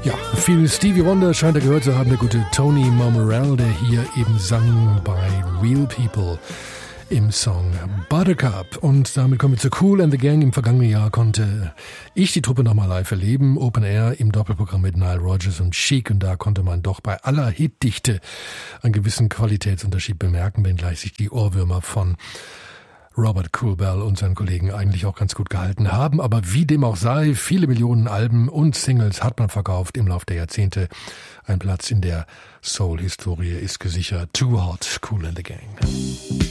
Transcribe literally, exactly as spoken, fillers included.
Ja, viel Stevie Wonder scheint er gehört zu haben, der gute Tony Momorelle, der hier eben sang bei Real People im Song Buttercup. Und damit kommen wir zu Kool and the Gang. Im vergangenen Jahr konnte ich die Truppe nochmal live erleben, Open Air im Doppelprogramm mit Nile Rodgers und Chic. Und da konnte man doch bei aller Hitdichte einen gewissen Qualitätsunterschied bemerken, wenngleich sich die Ohrwürmer von Robert Kool-Bell und seinen Kollegen eigentlich auch ganz gut gehalten haben. Aber wie dem auch sei, viele Millionen Alben und Singles hat man verkauft im Laufe der Jahrzehnte. Ein Platz in der Soul-Historie ist gesichert. Too Hot, Kool and the Gang.